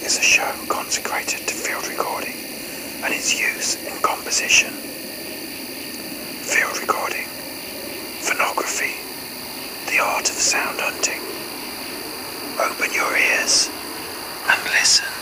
is a show consecrated to field recording and its use in composition. Field recording, phonography, the art of sound hunting. Open your ears and listen.